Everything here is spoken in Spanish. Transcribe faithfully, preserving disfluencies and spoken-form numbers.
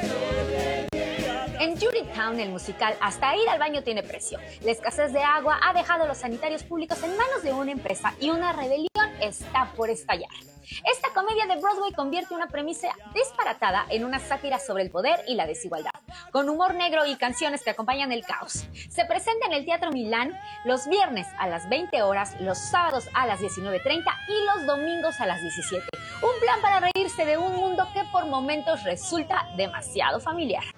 En Judytown, el musical, hasta ir al baño tiene precio. La escasez de agua ha dejado a los sanitarios públicos en manos de una empresa y una rebelión está por estallar. Esta comedia de Broadway convierte una premisa disparatada en una sátira sobre el poder y la desigualdad, con humor negro y canciones que acompañan el caos. Se presenta en el Teatro Milán los viernes a las veinte horas, los sábados a las diecinueve treinta y los domingos a las diecisiete. Un plan para reírse de un mundo que por momentos resulta demasiado familiar.